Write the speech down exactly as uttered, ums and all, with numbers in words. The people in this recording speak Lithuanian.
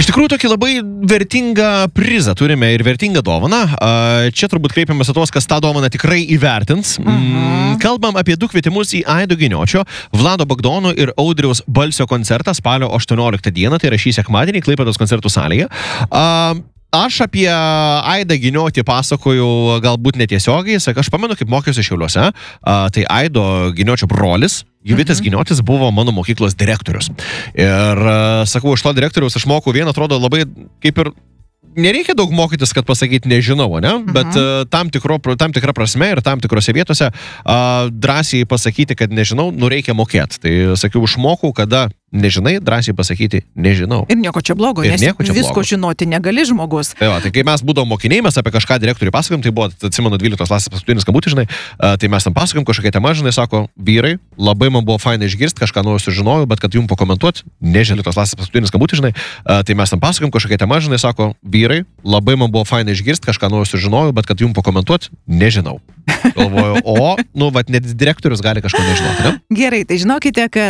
Iš tikrųjų, tokį labai vertingą prizą turime ir vertingą dovaną. Čia turbūt kreipiamės į tos, kas tą dovaną tikrai įvertins. Mhm. Kalbam apie du kvietimus į Aido Giniočio, Vlado Bagdono ir Audriaus Balsio koncertą spalio aštuonioliktą dieną, tai yra šį sekmadienį Klaipėdos koncertų salėje. Aš apie Aidą Giniotį pasakoju galbūt netiesiogiai, aš pamenu, kaip mokiausi Šiauliuose, tai Aido Giniočio brolis, Juvitas mhm. Giniotis buvo mano mokyklos direktorius. Ir sakau, iš to direktoriaus aš mokau vieną, atrodo, labai kaip ir nereikia daug mokytis, kad pasakyti nežinau, ne? Mhm. Bet uh, tam, tikro, tam tikra prasme ir tam tikrose vietose uh, drąsiai pasakyti, kad nežinau, nu reikia mokėti. Tai sakiau, išmokau, kada nežinai, drąsiai pasakyti nežinau. Ir nieko čia blogo, ir nes čia visko blogo. Žinoti negali žmogus. Tai, va, tai kai mes būdavom mokiniai, mes apie kažką direktoriui pasakojom, tai buvo, atsimenu, dvyliktos klasės paskutinis skambutis, žinai, uh, tai mes tam pasakojom kažkokią temą, žinai, sako, vyrai, labai man buvo faina išgirsti, kažką naujo sužinojau, bet kad jums pakomentuoti, nežinai, tos klasės paskutinis skambutis, žinai, uh, tai mes tam pasakojom kažkokią temą, žinai, sako, vyrai, labai man buvo faina išgirsti, kažką naujo sužinojau, bet kad jums pakomentuoti, nežinau. Galvoju, o, nu, vat, net direktorius gali kažko nežinoti, ne? Gerai, tai žinokite, kad